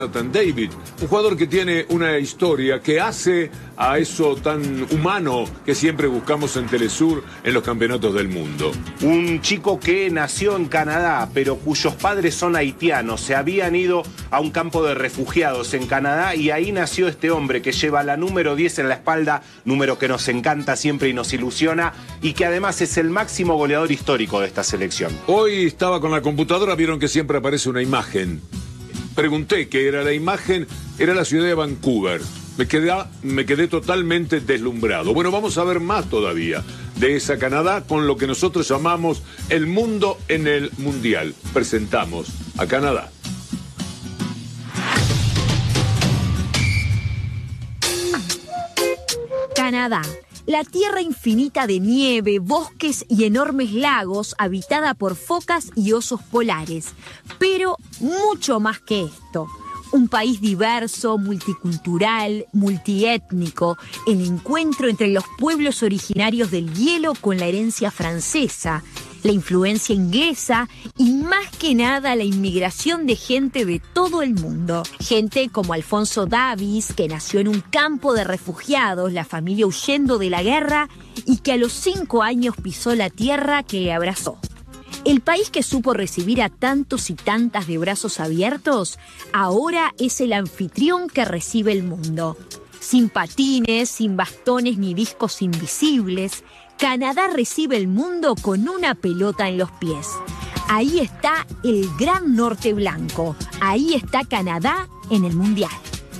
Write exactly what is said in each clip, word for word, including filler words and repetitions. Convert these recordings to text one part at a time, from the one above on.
Jonathan David, un jugador que tiene una historia que hace a eso tan humano que siempre buscamos en Telesur en los campeonatos del mundo. Un chico que nació en Canadá, pero cuyos padres son haitianos, se habían ido a un campo de refugiados en Canadá y ahí nació este hombre que lleva la número diez en la espalda, número que nos encanta siempre y nos ilusiona, y que además es el máximo goleador histórico de esta selección. Hoy estaba con la computadora, vieron que siempre aparece una imagen. Pregunté qué era la imagen, era la ciudad de Vancouver. Me quedé, me quedé totalmente deslumbrado. Bueno, vamos a ver más todavía de esa Canadá con lo que nosotros llamamos el mundo en el mundial. Presentamos a Canadá. Canadá, la tierra infinita de nieve, bosques y enormes lagos, habitada por focas y osos polares. Pero mucho más que esto. Un país diverso, multicultural, multiétnico, el encuentro entre los pueblos originarios del hielo con la herencia francesa, la influencia inglesa y más que nada la inmigración de gente de todo el mundo. Gente como Alfonso Davis, que nació en un campo de refugiados, la familia huyendo de la guerra, y que a los cinco años pisó la tierra que abrazó. El país que supo recibir a tantos y tantas de brazos abiertos, ahora es el anfitrión que recibe el mundo. Sin patines, sin bastones ni discos invisibles, Canadá recibe el mundo con una pelota en los pies. Ahí está el Gran Norte Blanco. Ahí está Canadá en el Mundial.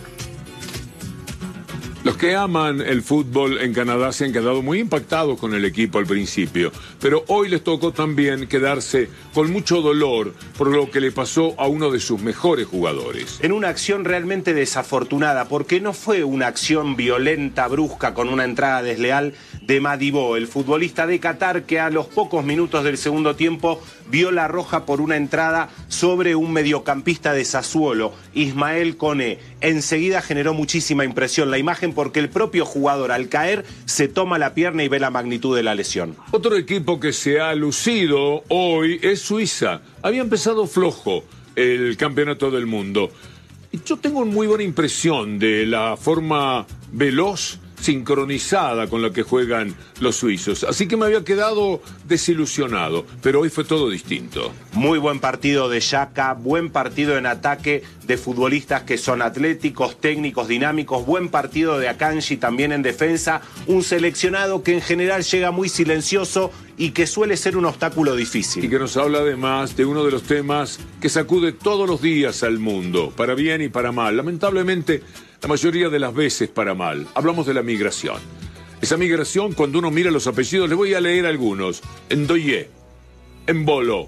Los que aman el fútbol en Canadá se han quedado muy impactados con el equipo al principio, pero hoy les tocó también quedarse con mucho dolor por lo que le pasó a uno de sus mejores jugadores. En una acción realmente desafortunada, porque no fue una acción violenta, brusca, con una entrada desleal de Madibó, el futbolista de Qatar que a los pocos minutos del segundo tiempo vio la roja por una entrada sobre un mediocampista de Sassuolo, Ismael Koné. Enseguida generó muchísima impresión la imagen porque el propio jugador al caer se toma la pierna y ve la magnitud de la lesión. Otro equipo que se ha lucido hoy es Suiza. Había empezado flojo el campeonato del mundo. Y yo tengo una muy buena impresión de la forma veloz, sincronizada con la que juegan los suizos. Así que me había quedado desilusionado, pero hoy fue todo distinto. Muy buen partido de Xhaka, buen partido en ataque de futbolistas que son atléticos, técnicos, dinámicos, buen partido de Akanji también en defensa, un seleccionado que en general llega muy silencioso y que suele ser un obstáculo difícil. Y que nos habla además de uno de los temas que sacude todos los días al mundo, para bien y para mal. Lamentablemente, la mayoría de las veces para mal. Hablamos de la migración. Esa migración, cuando uno mira los apellidos, les voy a leer algunos. Ndoye, Embolo,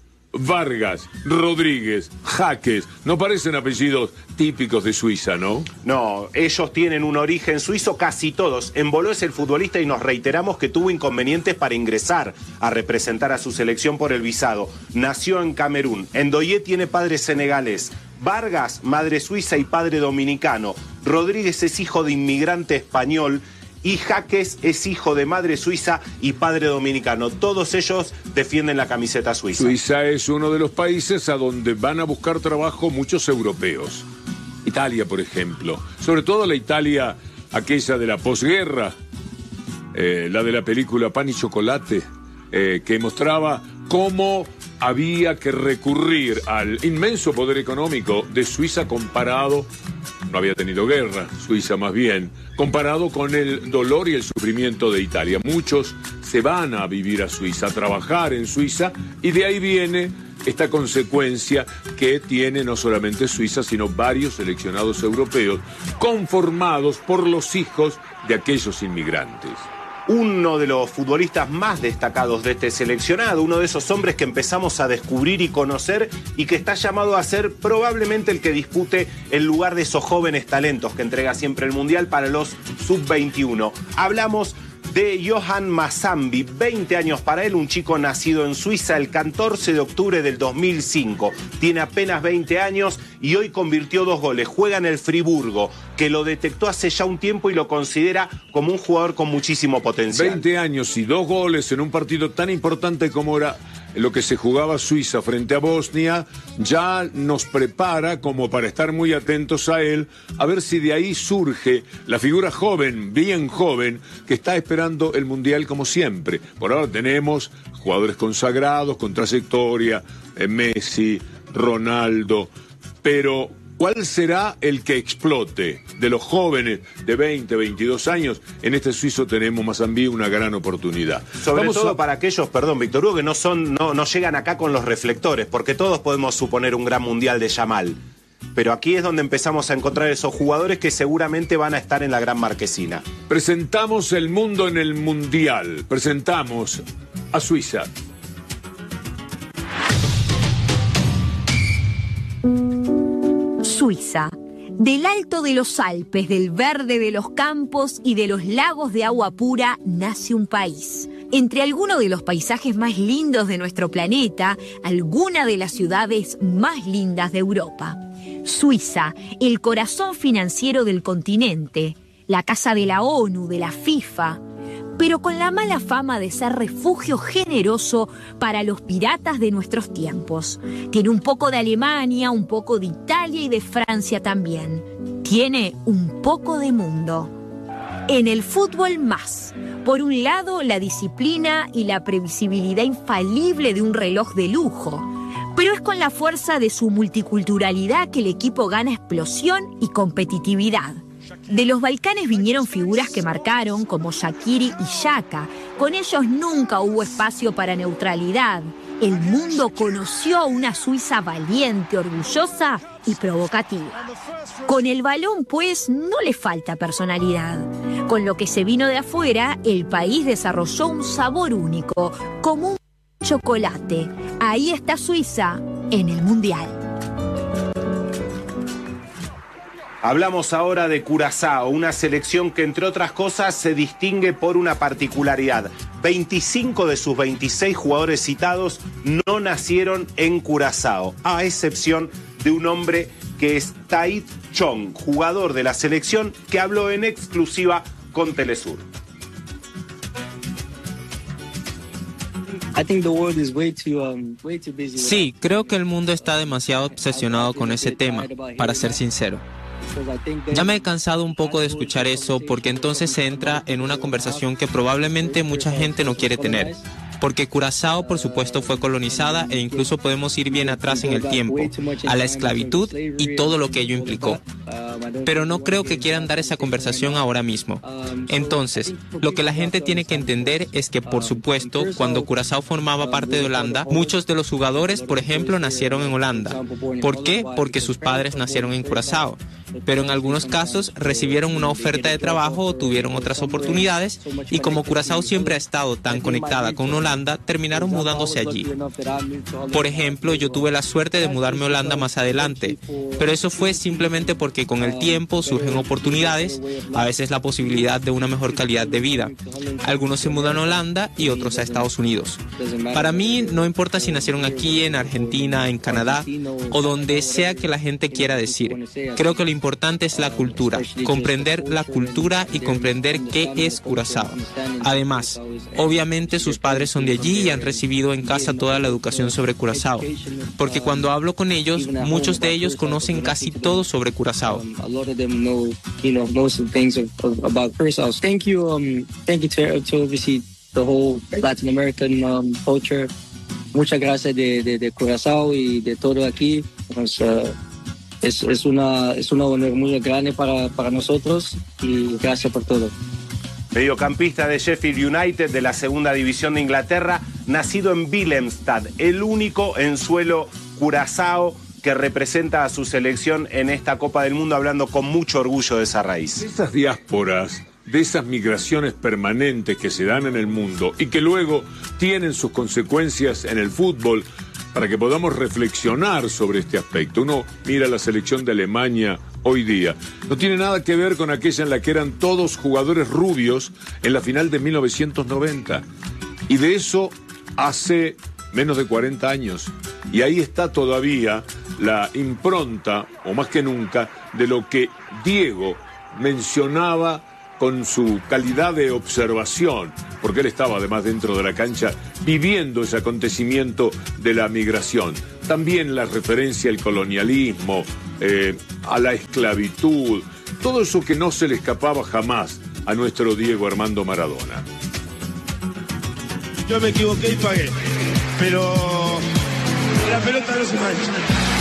Vargas, Rodríguez, Jaques. No parecen apellidos típicos de Suiza, ¿no? No, ellos tienen un origen suizo, casi todos. Embolo es el futbolista y nos reiteramos que tuvo inconvenientes para ingresar a representar a su selección por el visado. Nació en Camerún. Ndoye tiene padre senegalés. Vargas, madre suiza y padre dominicano. Rodríguez es hijo de inmigrante español. Y Jaques es hijo de madre suiza y padre dominicano. Todos ellos defienden la camiseta suiza. Suiza es uno de los países a donde van a buscar trabajo muchos europeos. Italia, por ejemplo. Sobre todo la Italia, aquella de la posguerra, eh, la de la película Pan y Chocolate, eh, que mostraba cómo había que recurrir al inmenso poder económico de Suiza comparado, no había tenido guerra, Suiza más bien, comparado con el dolor y el sufrimiento de Italia. Muchos se van a vivir a Suiza, a trabajar en Suiza, y de ahí viene esta consecuencia que tiene no solamente Suiza, sino varios seleccionados europeos, conformados por los hijos de aquellos inmigrantes. Uno de los futbolistas más destacados de este seleccionado, uno de esos hombres que empezamos a descubrir y conocer y que está llamado a ser probablemente el que dispute el lugar de esos jóvenes talentos que entrega siempre el Mundial para los sub veintiuno. Hablamos de Johan Mazambi, veinte años para él, un chico nacido en Suiza el catorce de octubre del dos mil cinco. Tiene apenas veinte años y hoy convirtió dos goles. Juega en el Friburgo, que lo detectó hace ya un tiempo y lo considera como un jugador con muchísimo potencial. veinte años y dos goles en un partido tan importante como era en lo que se jugaba Suiza frente a Bosnia, ya nos prepara como para estar muy atentos a él, a ver si de ahí surge la figura joven, bien joven, que está esperando el Mundial como siempre. Por ahora tenemos jugadores consagrados, con trayectoria, eh, Messi, Ronaldo, pero ¿cuál será el que explote? De los jóvenes de veinte, veintidós años, en este suizo tenemos Mazambí una gran oportunidad. Sobre Vamos todo a... para aquellos, perdón, Víctor Hugo, que no son, no, no llegan acá con los reflectores, porque todos podemos suponer un gran mundial de Yamal. Pero aquí es donde empezamos a encontrar esos jugadores que seguramente van a estar en la gran marquesina. Presentamos el mundo en el mundial. Presentamos a Suiza. Suiza. Del alto de los Alpes, del verde de los campos y de los lagos de agua pura nace un país. Entre algunos de los paisajes más lindos de nuestro planeta, alguna de las ciudades más lindas de Europa. Suiza, el corazón financiero del continente, la casa de la ONU, de la FIFA, pero con la mala fama de ser refugio generoso para los piratas de nuestros tiempos. Tiene un poco de Alemania, un poco de Italia y de Francia también. Tiene un poco de mundo. En el fútbol más. Por un lado, la disciplina y la previsibilidad infalible de un reloj de lujo. Pero es con la fuerza de su multiculturalidad que el equipo gana explosión y competitividad. De los Balcanes vinieron figuras que marcaron, como Shaqiri y Xhaka. Con ellos nunca hubo espacio para neutralidad. El mundo conoció a una Suiza valiente, orgullosa y provocativa. Con el balón, pues, no le falta personalidad. Con lo que se vino de afuera, el país desarrolló un sabor único, como un chocolate. Ahí está Suiza en el Mundial. Hablamos ahora de Curazao, una selección que, entre otras cosas, se distingue por una particularidad. veinticinco de sus veintiséis jugadores citados no nacieron en Curazao, a excepción de un hombre que es Tahith Chong, jugador de la selección que habló en exclusiva con Telesur. Sí, creo que el mundo está demasiado obsesionado con ese tema, para ser sincero. Ya me he cansado un poco de escuchar eso, porque entonces se entra en una conversación que probablemente mucha gente no quiere tener. Porque Curazao, por supuesto, fue colonizada e incluso podemos ir bien atrás en el tiempo, a la esclavitud y todo lo que ello implicó. Pero no creo que quieran dar esa conversación ahora mismo. Entonces, lo que la gente tiene que entender es que, por supuesto, cuando Curazao formaba parte de Holanda, muchos de los jugadores, por ejemplo, nacieron en Holanda. ¿Por qué? Porque sus padres nacieron en Curazao. Pero en algunos casos recibieron una oferta de trabajo o tuvieron otras oportunidades, y como Curazao siempre ha estado tan conectada con Holanda, terminaron mudándose allí. Por ejemplo, yo tuve la suerte de mudarme a Holanda más adelante, pero eso fue simplemente porque con el tiempo surgen oportunidades, a veces la posibilidad de una mejor calidad de vida. Algunos se mudan a Holanda y otros a Estados Unidos. Para mí no importa si nacieron aquí, en Argentina, en Canadá o donde sea que la gente quiera decir. Creo que lo importante es la cultura, comprender la cultura y comprender qué es Curazao. Además, obviamente sus padres son de allí y han recibido en casa toda la educación sobre Curazao, porque cuando hablo con ellos, muchos de ellos conocen casi todo sobre Curazao. Thank you, um, thank you to, to visit the whole Latin American um, culture. Muchas gracias de, de, de Curazao y de todo aquí. Pues, uh, es, es, una, es un honor muy grande para, para nosotros y gracias por todo. Mediocampista de Sheffield United de la segunda división de Inglaterra, nacido en Willemstad, el único en suelo Curazao que representa a su selección en esta Copa del Mundo, hablando con mucho orgullo de esa raíz. Esas diásporas, de esas migraciones permanentes que se dan en el mundo y que luego tienen sus consecuencias en el fútbol, para que podamos reflexionar sobre este aspecto. Uno mira la selección de Alemania hoy día. No tiene nada que ver con aquella en la que eran todos jugadores rubios en la final de mil novecientos noventa. Y de eso hace menos de cuarenta años. Y ahí está todavía la impronta, o más que nunca, de lo que Diego mencionaba con su calidad de observación, porque él estaba además dentro de la cancha viviendo ese acontecimiento de la migración. También la referencia al colonialismo, eh, a la esclavitud, todo eso que no se le escapaba jamás a nuestro Diego Armando Maradona. Yo me equivoqué y pagué, pero la pelota no se mancha.